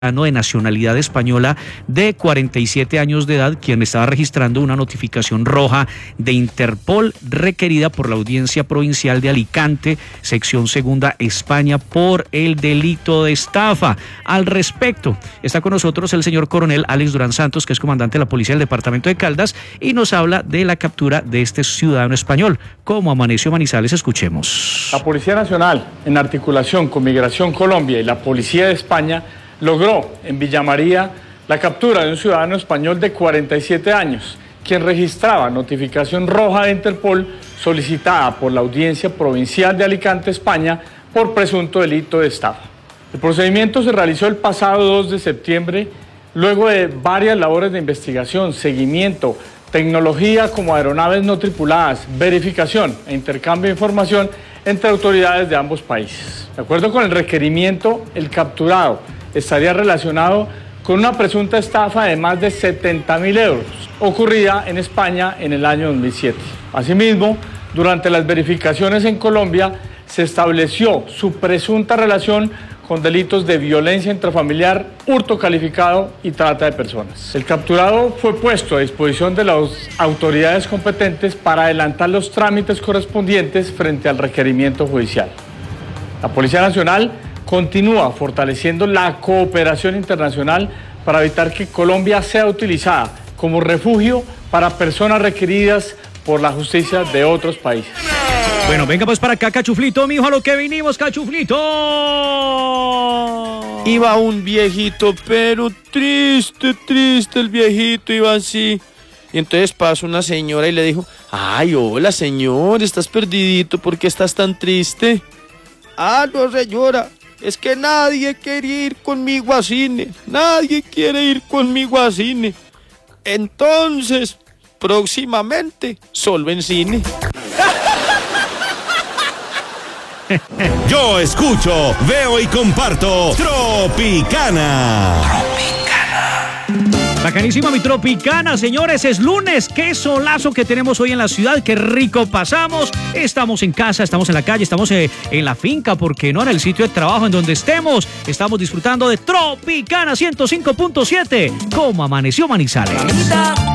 de nacionalidad española de 47 años de edad, quien estaba registrando una notificación roja de Interpol requerida por la Audiencia Provincial de Alicante, sección segunda España, por el delito de estafa. Al respecto, está con nosotros el señor coronel Alex Durán Santos, que es comandante de la Policía del Departamento de Caldas, y nos habla de la captura de este ciudadano español. ¿Cómo amaneció Manizales? Escuchemos. La Policía Nacional, en articulación con Migración Colombia y la Policía de España, logró en Villa María la captura de un ciudadano español de 47 años, quien registraba notificación roja de Interpol solicitada por la Audiencia Provincial de Alicante, España, por presunto delito de estafa. El procedimiento se realizó el pasado 2 de septiembre, luego de varias labores de investigación, seguimiento, tecnología como aeronaves no tripuladas, verificación e intercambio de información entre autoridades de ambos países. De acuerdo con el requerimiento, el capturado estaría relacionado con una presunta estafa de más de 70.000 euros, ocurrida en España en el año 2007. Asimismo, durante las verificaciones en Colombia, se estableció su presunta relación con delitos de violencia intrafamiliar, hurto calificado y trata de personas. El capturado fue puesto a disposición de las autoridades competentes para adelantar los trámites correspondientes frente al requerimiento judicial. La Policía Nacional continúa fortaleciendo la cooperación internacional para evitar que Colombia sea utilizada como refugio para personas requeridas por la justicia de otros países. Bueno, venga pues para acá, Cachuflito, mijo, a lo que vinimos, Cachuflito. Iba un viejito, pero triste el viejito, iba así. Y entonces pasó una señora y le dijo: ay, hola señor, estás perdidito, ¿por qué estás tan triste? Ah, no señora, es que nadie quiere ir conmigo a cine, nadie quiere ir conmigo a cine. Entonces, próximamente, solo en cine. Yo escucho, veo y comparto Tropicana. Bacanísima mi Tropicana, señores, es lunes, qué solazo que tenemos hoy en la ciudad, qué rico pasamos, estamos en casa, estamos en la calle, estamos en la finca, ¿por qué no? En el sitio de trabajo, en donde estemos, estamos disfrutando de Tropicana 105.7, ¿cómo amaneció Manizales?